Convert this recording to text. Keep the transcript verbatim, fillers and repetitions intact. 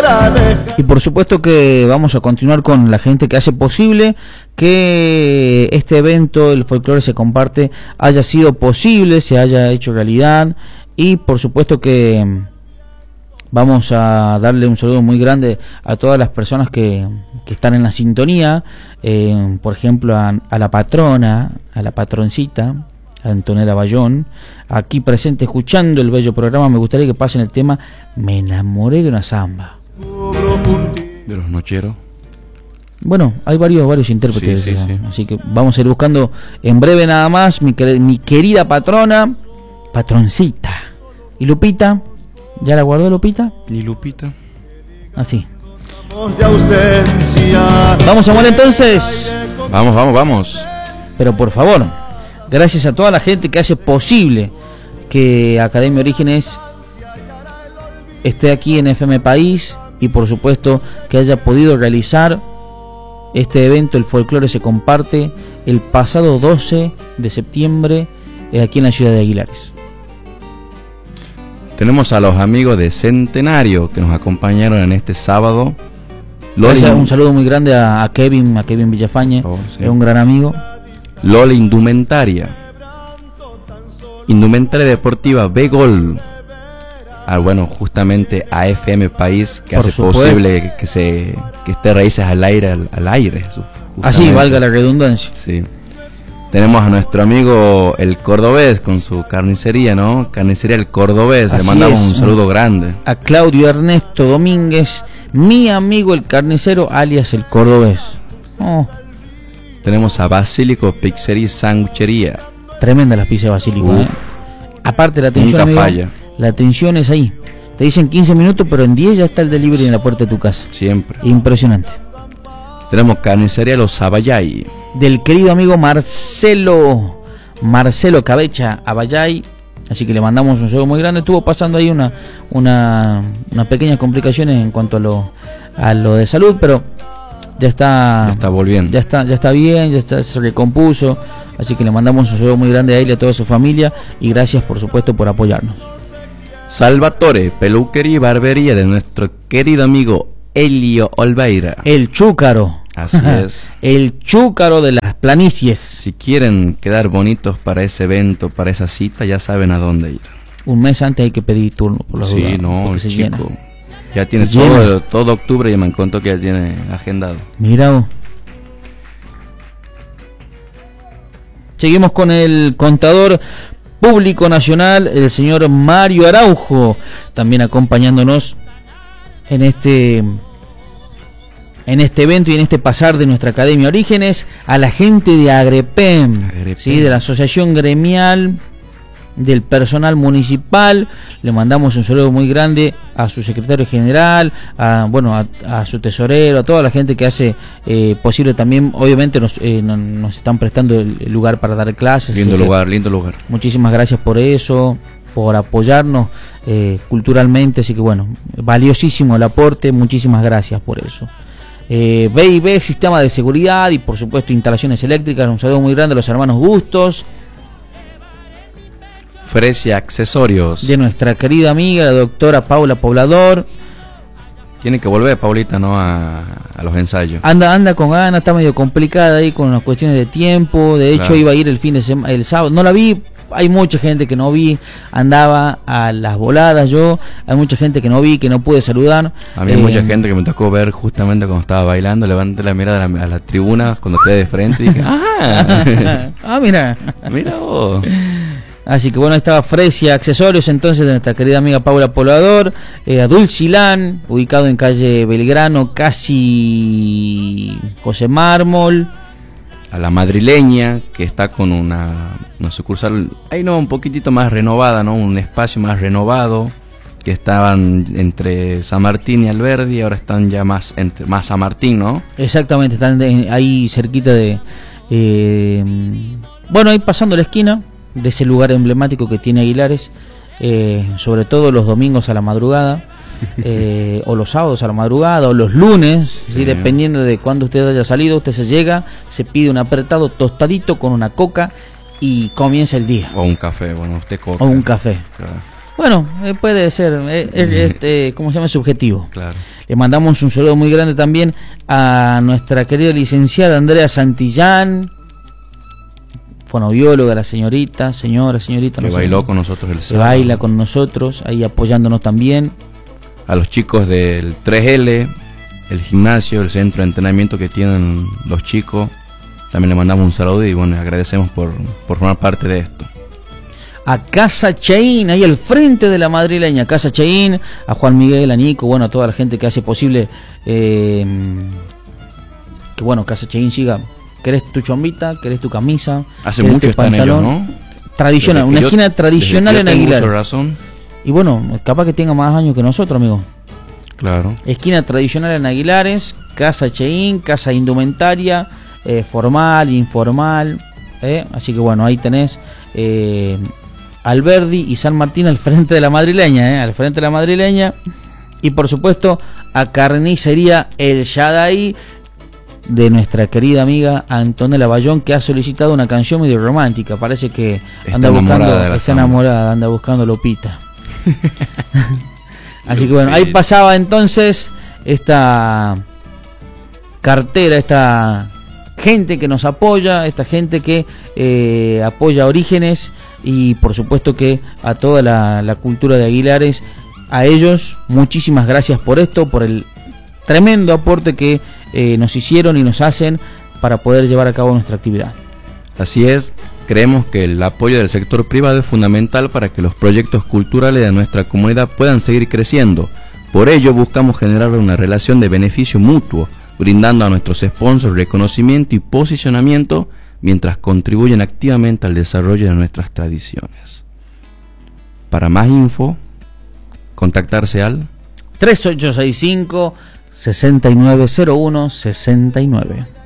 Y por supuesto que vamos a continuar con la gente que hace posible que este evento, el folclore se comparte, haya sido posible, se haya hecho realidad. Y por supuesto que vamos a darle un saludo muy grande a todas las personas que, que están en la sintonía, eh, por ejemplo a, a la patrona, a la patroncita, a Antonella Bayón, aquí presente escuchando el bello programa. Me gustaría que pasen el tema Me enamoré de una samba. De los nocheros. Bueno, hay varios varios intérpretes, sí, sí, sí. Así que vamos a ir buscando en breve nada más, mi, mi querida patrona, patroncita. ¿Y Lupita? ¿Ya la guardó Lupita? ¿Y Lupita? Así. Vamos a morir entonces. Vamos, vamos, vamos. Pero por favor, gracias a toda la gente que hace posible que Academia Orígenes esté aquí en F M País y por supuesto que haya podido realizar este evento, el folclore se comparte, el pasado doce de septiembre aquí en la ciudad de Aguilares. Tenemos a los amigos de Centenario que nos acompañaron en este sábado. Gracias, un saludo muy grande a, a Kevin, a Kevin Villafañe, oh, sí. Es un gran amigo. Lola Indumentaria, Indumentaria Deportiva B-Gol. Ah, bueno, justamente a F M País que Por hace supuesto. posible que se que esté Raíces al aire al, al aire. Así valga la redundancia. Sí. Tenemos a nuestro amigo el Cordobés con su carnicería, ¿no? Carnicería El Cordobés. Así Le mandamos es. un saludo grande. A Claudio Ernesto Domínguez, mi amigo el carnicero, alias el Cordobés. Oh. Tenemos a Basílico Pizzería y Sanguchería. Tremenda las pizzas de Basílico, ¿eh? Aparte la atención, nunca amigo, falla. La atención es ahí. Te dicen quince minutos, pero en diez ya está el delivery en la puerta de tu casa. Siempre. Impresionante. Tenemos Carnicería Los Abayay. Del querido amigo Marcelo, Marcelo Cabecha Abayay. Así que le mandamos un saludo muy grande. Estuvo pasando ahí una, una, unas pequeñas complicaciones en cuanto a lo, a lo de salud, pero ya está, ya está volviendo. Ya está, ya está bien, ya está, se recompuso. Así que le mandamos un saludo muy grande a él y a toda su familia. Y gracias, por supuesto, por apoyarnos. Salvatore, peluquería y barbería de nuestro querido amigo Elio Olveira. El chúcaro. Así es. El chúcaro de las planicies. Si quieren quedar bonitos para ese evento, para esa cita, ya saben a dónde ir. Un mes antes hay que pedir turno, por la Sí, duda, no, el se chico. Llena. Ya tiene Se todo, llena. todo octubre y me contó que ya tiene agendado. Mira. Oh. Seguimos con el contador público nacional, el señor Mario Araujo, también acompañándonos en este en este evento y en este pasar de nuestra Academia Orígenes. A la gente de Agrepem, Agrepem. ¿sí? De la Asociación Gremial del Personal Municipal, le mandamos un saludo muy grande a su secretario general, a bueno a, a su tesorero, a toda la gente que hace eh, posible también. Obviamente nos, eh, no, nos están prestando el, el lugar para dar clases. Lindo lugar, lindo lugar. Muchísimas gracias por eso, por apoyarnos eh, culturalmente, así que bueno, valiosísimo el aporte, muchísimas gracias por eso. Eh, B y B, sistema de seguridad y por supuesto instalaciones eléctricas, un saludo muy grande a los hermanos Bustos. Fresia Accesorios. De nuestra querida amiga, la doctora Paula Poblador. Tiene que volver, Paulita, ¿no? A, a los ensayos. Anda, anda con ganas, está medio complicada ahí con las cuestiones de tiempo. De hecho, claro, iba a ir el fin de semana, el sábado. No la vi, hay mucha gente que no vi. Andaba a las voladas yo. Hay mucha gente que no vi, que no pude saludar. A mí hay eh, mucha gente que me tocó ver justamente cuando estaba bailando. Levanté la mirada a la, a la tribuna cuando quedé de frente y dije, ¡ah! ¡Ah, mira! ¡Mira vos! Así que bueno, estaba Fresia Accesorios entonces de nuestra querida amiga Paula Poblador, eh, a Dulcilán, ubicado en calle Belgrano, casi José Mármol. A la Madrileña, que está con una, una sucursal, ahí no, un poquitito más renovada, ¿no? Un espacio más renovado, que estaban entre San Martín y Alberdi, ahora están ya más, entre, más San Martín, ¿no? Exactamente, están de, ahí cerquita de... Eh, bueno, ahí pasando la esquina de ese lugar emblemático que tiene Aguilares, eh, sobre todo los domingos a la madrugada, eh, o los sábados a la madrugada, o los lunes, sí. ¿sí? Dependiendo de cuándo usted haya salido, usted se llega, se pide un apretado tostadito con una coca y comienza el día. O un café, bueno, usted coca. O un café. Claro. Bueno, eh, puede ser, eh, eh, este, ¿cómo se llama? Subjetivo. Claro. Le mandamos un saludo muy grande también a nuestra querida licenciada Andrea Santillán, fonobióloga, la señorita, señora, señorita. Que no bailó sé, con nosotros el que sábado. baila con nosotros, ahí apoyándonos también. A los chicos del tres L, el gimnasio, el centro de entrenamiento que tienen los chicos, también le mandamos un saludo y bueno, agradecemos por, por formar parte de esto. A Casa Chaín, ahí al frente de la madrileña, Casa Chaín, a Juan Miguel, a Nico, bueno, a toda la gente que hace posible eh, que bueno, Casa Chaín siga. ¿Querés tu chombita? ¿Querés tu camisa? Hace mucho tu están pantalón? ellos, ¿no? Tradicional, una yo, esquina tradicional en Aguilar. Razón. Y bueno, capaz que tenga más años que nosotros, amigo. Claro. Esquina tradicional en Aguilares, Casa Cheín, casa indumentaria, eh, formal, informal. Eh, así que bueno, ahí tenés eh, Alberdi y San Martín al frente de la madrileña, eh, al frente de la madrileña. Y por supuesto, a Carnicería El Shaddai, de nuestra querida amiga Antonella Bayón, que ha solicitado una canción medio romántica. Parece que está anda buscando, está está enamorada, anda buscando Lopita. Así que bueno, ahí pasaba entonces esta cartera, esta gente que nos apoya, esta gente que eh, apoya Orígenes y por supuesto que a toda la, la cultura de Aguilares. A ellos, muchísimas gracias por esto, por el tremendo aporte que eh, nos hicieron y nos hacen para poder llevar a cabo nuestra actividad. Así es, creemos que el apoyo del sector privado es fundamental para que los proyectos culturales de nuestra comunidad puedan seguir creciendo. Por ello buscamos generar una relación de beneficio mutuo, brindando a nuestros sponsors reconocimiento y posicionamiento mientras contribuyen activamente al desarrollo de nuestras tradiciones. Para más info, contactarse al tres ocho seis cinco, seis nueve cero uno, seis nueve.